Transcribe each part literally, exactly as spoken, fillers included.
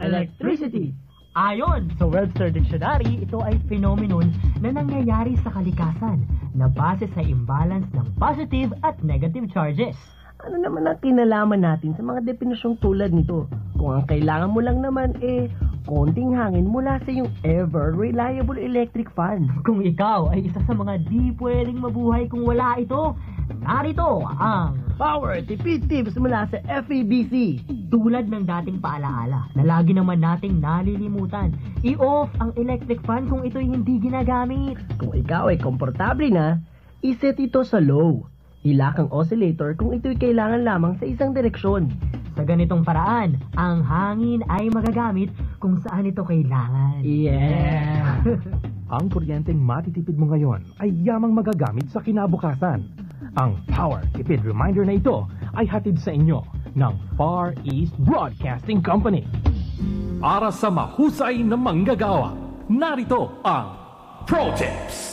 electricity. Ayon sa Webster Dictionary, ito ay phenomenon na nangyayari sa kalikasan na base sa imbalance ng positive at negative charges. Ano naman ang kinalaman natin sa mga definisyong tulad nito? Kung ang kailangan mo lang naman eh, konting hangin mula sa iyong ever-reliable electric fan. Kung ikaw ay isa sa mga di pwedeng mabuhay kung wala ito, narito ang Power Tipid Tips mula sa F E B C. Tulad ng dating paalaala na lagi naman nating nalilimutan, i-off ang electric fan kung ito'y hindi ginagamit. Kung ikaw ay komportable na, iset ito sa low. Hilak ang oscillator kung ito'y kailangan lamang sa isang direksyon. Sa ganitong paraan, ang hangin ay magagamit kung saan ito kailangan. Yeah! Ang kuryenteng matitipid mo ngayon ay yamang magagamit sa kinabukasan. Ang Power Tipid Reminder na ito ay hatid sa inyo ng Far East Broadcasting Company. Para sa mahusay na manggagawa, narito ang Pro Tips.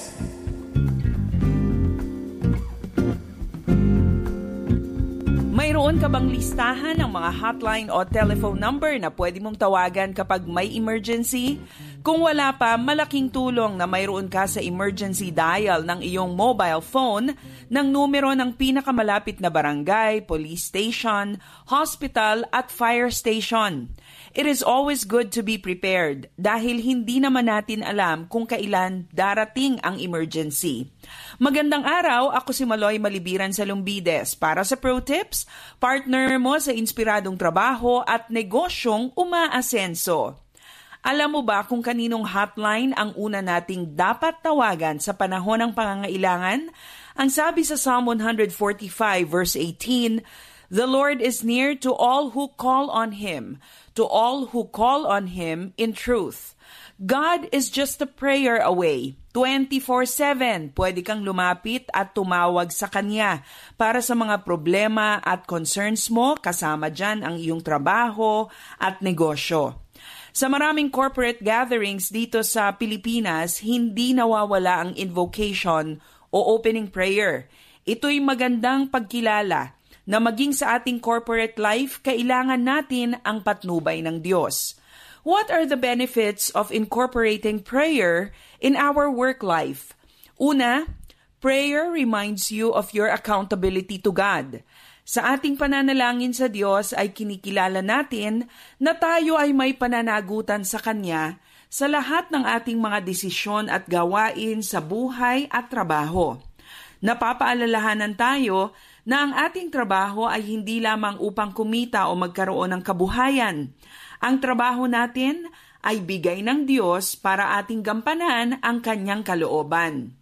Mayroon ka bang listahan ng mga hotline o telephone number na pwede mong tawagan kapag may emergency? Kung wala pa, malaking tulong na mayroon ka sa emergency dial ng iyong mobile phone ng numero ng pinakamalapit na barangay, police station, hospital at fire station. It is always good to be prepared dahil hindi naman natin alam kung kailan darating ang emergency. Magandang araw, ako si Maloy Malibiran sa Lumbides. Para sa Pro Tips, partner mo sa inspiradong trabaho at negosyong umaasenso. Alam mo ba kung kaninong hotline ang una nating dapat tawagan sa panahon ng pangangailangan? Ang sabi sa Psalm one forty-five verse eighteen, "The Lord is near to all who call on Him, to all who call on Him in truth." God is just a prayer away. twenty-four seven, pwede kang lumapit at tumawag sa Kanya para sa mga problema at concerns mo, kasama dyan ang iyong trabaho at negosyo. Sa maraming corporate gatherings dito sa Pilipinas, hindi nawawala ang invocation o opening prayer. Ito'y magandang pagkilala na maging sa ating corporate life, kailangan natin ang patnubay ng Diyos. What are the benefits of incorporating prayer in our work life? Una, prayer reminds you of your accountability to God. Sa ating pananalangin sa Diyos ay kinikilala natin na tayo ay may pananagutan sa Kanya sa lahat ng ating mga desisyon at gawain sa buhay at trabaho. Napapaalalahanan tayo na ang ating trabaho ay hindi lamang upang kumita o magkaroon ng kabuhayan. Ang trabaho natin ay bigay ng Diyos para ating gampanan ang Kanyang kalooban.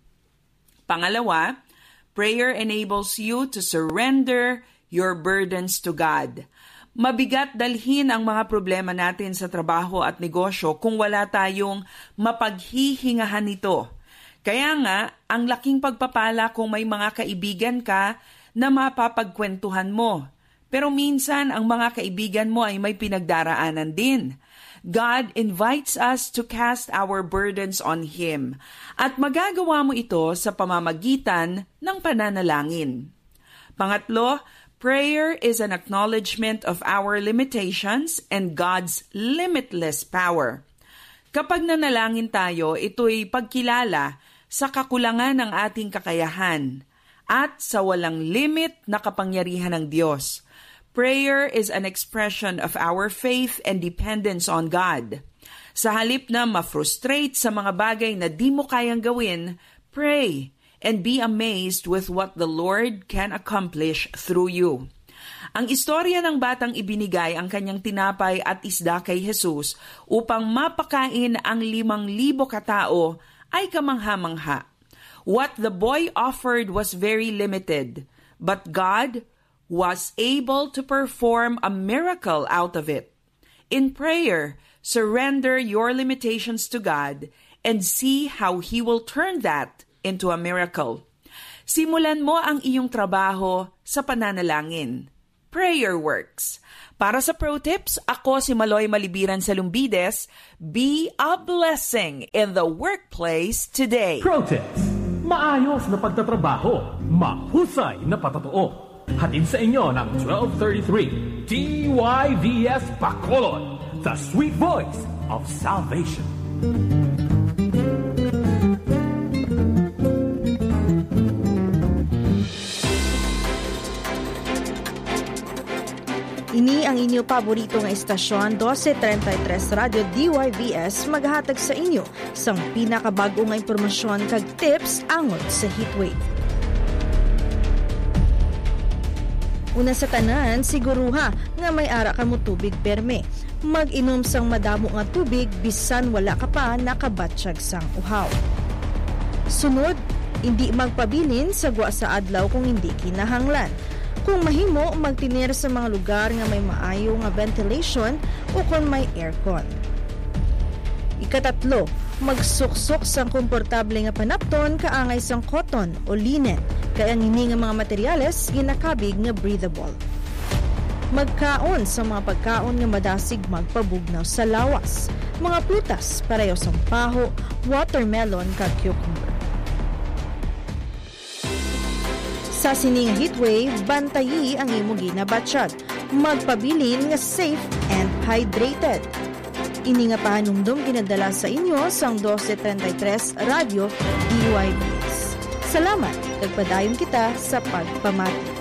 Pangalawa, prayer enables you to surrender your burdens to God. Mabigat dalhin ang mga problema natin sa trabaho at negosyo kung wala tayong mapaghihingahan nito. Kaya nga, ang laking pagpapala kung may mga kaibigan ka na mapapagkwentuhan mo. Pero minsan, ang mga kaibigan mo ay may pinagdaraanan din. God invites us to cast our burdens on Him. At magagawa mo ito sa pamamagitan ng pananalangin. Pangatlo, prayer is an acknowledgement of our limitations and God's limitless power. Kapag nanalangin tayo, ito'y pagkilala sa kakulangan ng ating kakayahan at sa walang limit na kapangyarihan ng Diyos. Prayer is an expression of our faith and dependence on God. Sa halip na ma-frustrate sa mga bagay na di mo kayang gawin, pray and be amazed with what the Lord can accomplish through you. Ang istorya ng batang ibinigay ang kanyang tinapay at isda kay Jesus upang mapakain ang limang libo katao ay kamangha-mangha. What the boy offered was very limited, but God was able to perform a miracle out of it. In prayer, surrender your limitations to God and see how He will turn that into a miracle. Simulan mo ang iyong trabaho sa pananalangin. Prayer works. Para sa Pro Tips, ako si Maloy Malibiran sa Lumbides. Be a blessing in the workplace today. Pro Tips. Maayos na pagtatrabaho. Mahusay na patatoo. Hatid sa inyo ng twelve thirty-three T Y V S Bacolod. the sweet voice of salvation. Ini ang inyo paborito nga estasyon, twelve thirty-three Radio D Y V S, maghatag sa inyo sang pinakabago nga impormasyon kag tips angot sa heatwave. Una sa tanan, siguruha nga may ara ka mo tubig perme. Mag-inom sang madamo nga tubig bisan wala ka pa nakabatsyag sang uhaw. Sunod, hindi magpabilin sa gwa sa adlaw kung hindi kinahanglan. Kung mahimo, magtinir sa mga lugar nga may maayo nga ventilation o kung may aircon. Ikatatlo, magsuksok sang komportable nga panapton kaangay sang cotton o linen, kaya ang ini nga mga materyales ginakabig nga breathable. Magkaon sa mga pagkaon nga madasig magpabugnaw sa lawas, mga prutas pareho sang paho, watermelon kag cucumber. Sa sini nga heatwave, bantayi ang imo ginabatsyag. Magpabilin nga safe and hydrated. Ini nga pahanumdum ginadala sa inyo sang twelve thirty-three Radio D Y V S. Salamat, kagpadayon kita sa pagpamati.